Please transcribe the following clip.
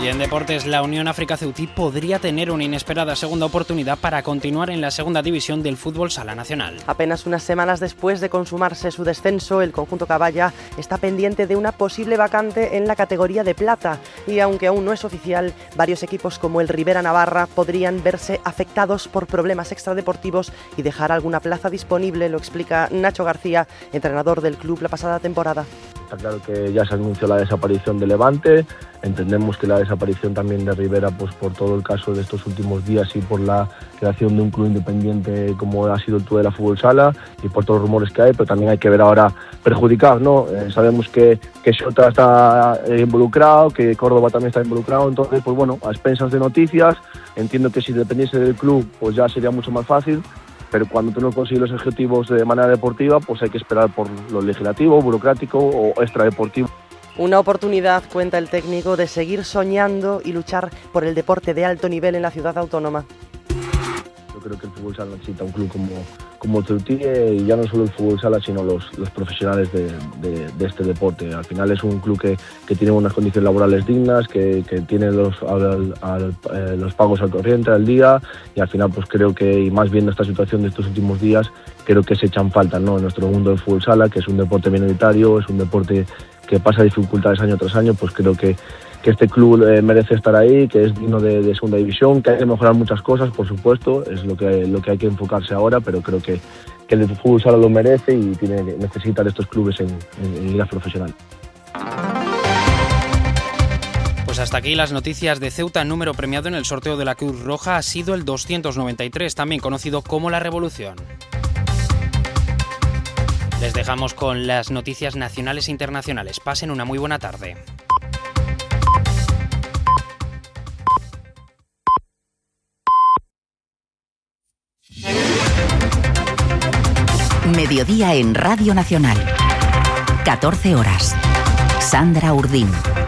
Y en deportes, la Unión África Ceutí podría tener una inesperada segunda oportunidad para continuar en la segunda división del fútbol sala nacional. Apenas unas semanas después de consumarse su descenso, el conjunto Caballa está pendiente de una posible vacante en la categoría de plata. Y aunque aún no es oficial, varios equipos como el Rivera Navarra podrían verse afectados por problemas extradeportivos y dejar alguna plaza disponible, lo explica Nacho García, entrenador del club la pasada temporada. Está claro que ya se anunció la desaparición de Levante, entendemos que la desaparición también de Rivera, pues por todo el caso de estos últimos días y por la creación de un club independiente como ha sido el Tudela Fútbol Sala y por todos los rumores que hay, pero también hay que ver ahora perjudicados, ¿no? Sabemos que Xota está involucrado, que Córdoba también está involucrado, entonces pues bueno, a expensas de noticias, entiendo que si dependiese del club pues ya sería mucho más fácil. Pero cuando tú no consigues los objetivos de manera deportiva, pues hay que esperar por lo legislativo, burocrático o extradeportivo. Una oportunidad, cuenta el técnico, de seguir soñando y luchar por el deporte de alto nivel en la ciudad autónoma. Yo creo que el fútbol sala necesita un club como Ceutí, y ya no solo el fútbol sala, sino los profesionales de este deporte. Al final es un club que tiene unas condiciones laborales dignas, que tiene los pagos al corriente, al día, y al final pues creo que, y más viendo esta situación de estos últimos días, creo que se echan falta, ¿no?, en nuestro mundo del fútbol sala, que es un deporte minoritario, es un deporte que pasa dificultades año tras año. Pues creo que este club merece estar ahí, que es digno de segunda división, que hay que mejorar muchas cosas, por supuesto, es lo que hay que enfocarse ahora, pero creo que el fútbol sala lo merece y necesita de estos clubes en ligas profesionales. Pues hasta aquí las noticias de Ceuta. El número premiado en el sorteo de la Cruz Roja ha sido el 293, también conocido como La Revolución. Les dejamos con las noticias nacionales e internacionales. Pasen una muy buena tarde. Mediodía en Radio Nacional. 14 horas. Sandra Urdín.